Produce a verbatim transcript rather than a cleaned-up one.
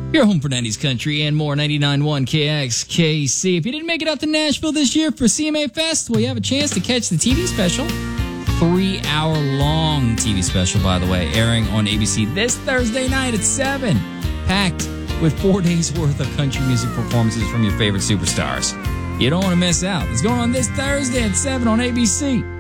Your home for nineties country and more, ninety-nine point one K X K C. If you didn't make it out to Nashville this year for C M A Fest, well, you have a chance to catch the T V special. Three-hour-long T V special, by the way, airing on A B C this Thursday night at seven. Packed with four days' worth of country music performances from your favorite superstars. You don't want to miss out. It's going on this Thursday at seven on A B C.